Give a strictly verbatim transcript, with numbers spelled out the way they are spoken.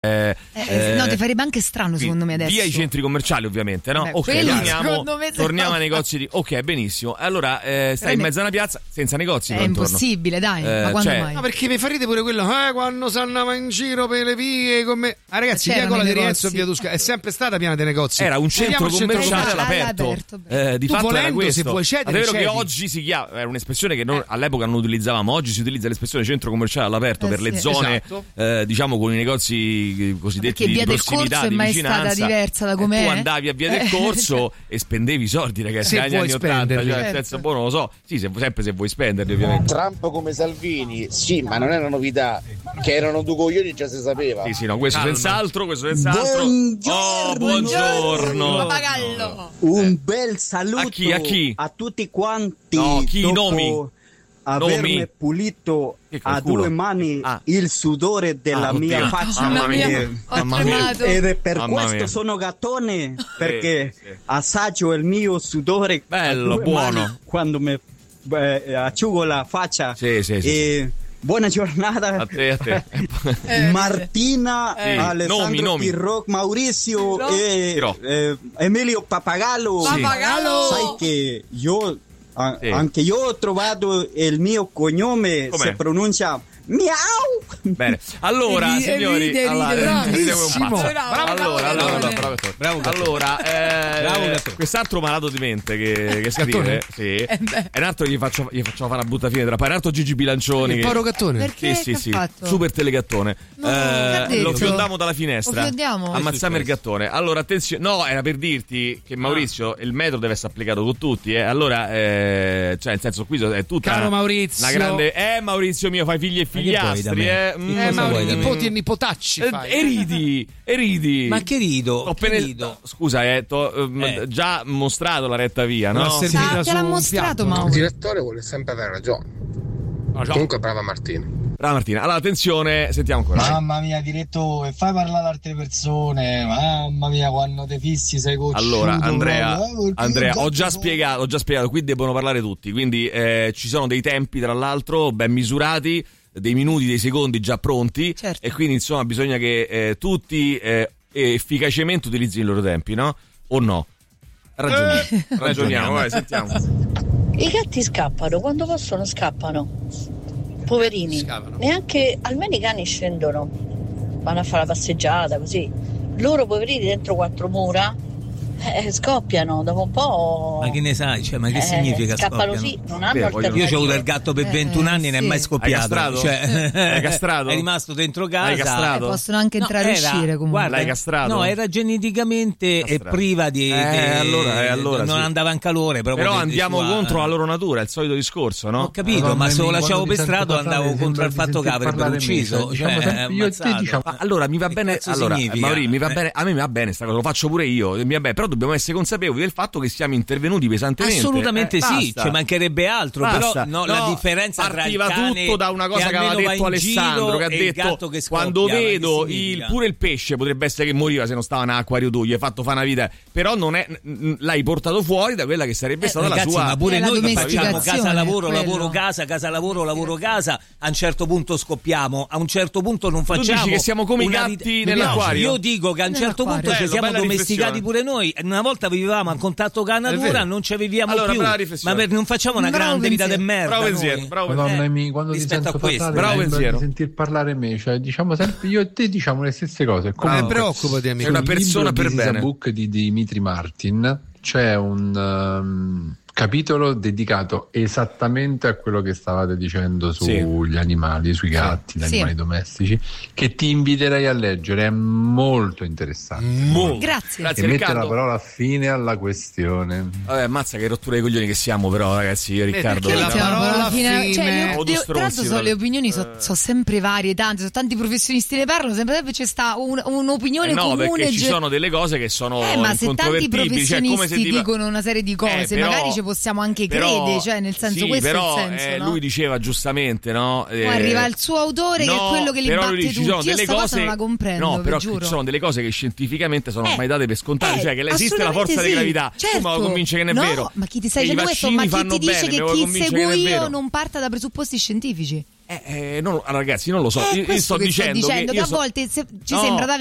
Eh, eh, no, ti farebbe anche strano secondo me adesso. Via i centri commerciali ovviamente, no? Beh, ok, torniamo, me torniamo ai negozi di... Ok, benissimo. Allora eh, stai in mezzo a una piazza senza negozi. È impossibile, dai. Eh, ma quando cioè... mai? No, perché mi farete pure quello eh, quando si andava in giro per le vie con me. Ah, ragazzi, via Cola di Rienzo e via Tusca è sempre stata piena di negozi. Era un centro commerciale all'aperto. all'aperto. Eh, di tu fatto volendo, era questo. se vuoi cedere, è vero cedi. che oggi si chiama, era un'espressione che noi eh. all'epoca non utilizzavamo. Oggi si utilizza l'espressione centro commerciale all'aperto eh, per sì. le zone, esatto. eh, diciamo, con i negozi cosiddetti di via del prossimità, Corso di è mai vicinanza. stata diversa da com'è. Tu andavi a via del Corso e spendevi i soldi, ragazzi, se negli vuoi anni ottanta, cioè, certo. nel senso, boh, non lo so. Sì, se, sempre se vuoi spenderli, ovviamente. Trump come Salvini, sì, ma non è una novità. Che erano due coglioni già si sapeva. Sì, sì, no, questo Calma. senz'altro, questo senz'altro. Buongiorno, oh, buongiorno. Pappagallo. Un bel saluto A chi, a chi? a tutti quanti. No, chi, dopo nomi? avermi Nomi? pulito a culo? due mani Ah. il sudore della Ah, mia oddio. faccia. Mamma mia. Eh, Ho Mamma mia. tremato. Ed è per Mamma questo mia. sono gattone, perché sì. assaggio il mio sudore Bello, a due buono. mani quando mi eh, asciugo la faccia. Sì, sì, sì, E buona giornata A te, a te. Martina, Sì. Alessandro Nomi, nomi. Pirro, Maurizio Pirro. e Pirro. eh, Emilio Pappagallo. Sì. Pappagallo. Sai che io a- Sì. anche io ho trovato il mio cognome, Com'è? si pronuncia miau. Bene, allora, Ride, signori, ride, allora, ride, ride come un bravissimo. pazzo. Bravo, allora, bravo, allora, bravo. allora, bravo, Gattone. Bravo, Gattone. allora, eh, Bravo, Gattone. quest'altro malato di mente che, che scrive, Gattone? sì, Eh beh. è un altro che gli faccio, gli facciamo fare la butta fine tra poi, è un altro Gigi Bilancioni. Il che- povero gattone. Perché? Sì, sì, Che sì, ha fatto? super telegattone. No, che ha Eh, detto? lo fiondiamo dalla finestra. Lo fiondiamo? Ammazziamo il gattone. Allora, attenzione, no, era per dirti che Maurizio, il metro deve essere applicato con tutti, eh. Allora, eh, cioè, nel senso, qui è tutta Caro una, Maurizio. una grande. Eh, Maurizio mio, fai figli e figliastri, eh. Mm, Eh, ma vuoi da me? nipoti e nipotacci eh, fai. e ridi, e ridi. Ma che rido? Ho Che appena- rido? Scusa, eh, t'ho ehm, Eh. già mostrato la retta via, no? Una servita Ah, te su l'ha un mostrato, piatto. Mauro. Il direttore vuole sempre avere ragione. Comunque brava Martina. Brava Martina. Allora, attenzione, sentiamo ancora. Mamma mia, direttore, fai parlare altre persone. Mamma mia, quando ti fissi sei cocciuto. Allora, Andrea, proprio, eh, perché Andrea, il ho gatto già so- spiegato, ho già spiegato, qui debbono parlare tutti, quindi eh, ci sono dei tempi, tra l'altro, ben misurati, dei minuti, dei secondi già pronti, Certo. e quindi insomma bisogna che eh, tutti eh, efficacemente utilizzino i loro tempi, no? O no? Ragioniamo, Eh. ragioniamo, vai, sentiamo. I gatti scappano, quando possono scappano. Poverini. Scappano. Neanche, almeno i cani scendono, vanno a fare la passeggiata così. Loro poverini dentro quattro mura eh, scoppiano dopo un po'. Ma che ne sai? Cioè, ma che eh, significa scappano scoppiano? sì, non hanno Beh, vogliono- alternative. Io ho avuto il gatto per Eh, ventuno anni e non è sì. mai scoppiato. Hai castrato? Cioè, Hai castrato? È rimasto dentro casa. Hai castrato? Eh, possono anche No, entrare e era- uscire comunque. guarda, L'hai castrato? No, era geneticamente eh, Castrato. priva di, Eh, di- allora, eh, allora, non sì. andava in calore proprio Però di- di andiamo sua- contro la loro natura, è il solito discorso, no? Ho capito, Madonna ma se lo mia, lasciavo quando per ti sento strada parlare, andavo contro sembra il di fatto che sentir avrebbero parlare me, ucciso. cioè, diciamo Cioè, sempre io e te ammazzato. diciamo- Ma allora mi va Che bene, cazzo allora significa? Mauri, mi va Eh. bene, a me mi va bene sta cosa, lo faccio pure io, mi va bene, però dobbiamo essere consapevoli del fatto che siamo intervenuti pesantemente. Assolutamente Eh, sì, basta. ci mancherebbe altro, Basta. però no, No, la differenza tra il partiva cane tutto da una cosa che, aveva almeno va detto in Alessandro, giro che ha e il detto gatto che scoppia, quando ma che vedo il, significa? pure il pesce potrebbe essere che moriva se non stava in acquario tu, gli hai fatto fare una vita, però non è, n- l'hai portato fuori da quella che sarebbe Eh, stata ragazzi, la sua. ma pure È la noi che facciamo domesticazione, casa lavoro, quello. lavoro casa, casa lavoro, lavoro casa, a un certo punto scoppiamo, a un certo punto non Tu facciamo. dici che siamo come i una gatti vita- nell'acquario? No, io dico che a un certo Nell'acquario. punto ci Bello, siamo bella domesticati riflessione. pure noi. Una volta vivevamo a contatto con la È natura, vero. non ci viviamo Allora, più. brava Ma riflessione. per- non facciamo una Bravo grande vita pensiero. di merda. Bravo noi. pensiero, bravo Madonna pensiero. mia, quando ti rispetto sento a questo. parlare Bravo sembra pensiero. di sentir parlare me, cioè diciamo sempre io e te diciamo le stesse cose. Non Comunque, mi preoccupati, amico. Sei una sul persona libro per di bene. This Book di Dimitri Martin c'è un um, capitolo dedicato esattamente a quello che stavate dicendo sugli Sì. animali, sui gatti, gli Sì. animali domestici, che ti inviterei a leggere, è molto interessante. Mo. Grazie. Grazie E mette la Riccardo. parola fine alla questione. Vabbè, ammazza che rottura di coglioni che siamo, però, ragazzi, io e Riccardo. perché la veramente. parola Alla fine- cioè, fine- le- O due le- tra l'altro stronzi, so, le però. opinioni sono sempre varie, tante, sono tanti professionisti ne parlano, sempre, sempre c'è sta un- un'opinione Eh no, comune. perché ci ge- sono delle cose che sono Eh, ma se tanti incontrovertibili, cioè, come se professionisti ti va- dicono una serie di cose, Eh, però, magari c'è ci possiamo anche però, credere, cioè nel senso sì, questo però, è il senso, eh, no? lui diceva giustamente, no? Eh, Poi arriva il suo autore no, che è quello che li però batte lui, tutti. ci sono Io delle sta cose, cosa non la comprendo, no, però giuro. ci sono delle cose che scientificamente sono Eh, ormai date per scontate, eh, cioè che esiste la forza assolutamente di sì, gravità. certo. Tu mi vuoi convincere che non è no, vero? ma chi ti stai E i dicendo questo? vaccini Ma chi fanno ti dice bene, mi che vuoi chi convincere seguo che non è io vero? non parta da presupposti scientifici? Eh, eh, non, allora, ragazzi, non lo so. Eh, io, io sto questo che dicendo, sto dicendo che, che io a so- volte se- ci No. sembra da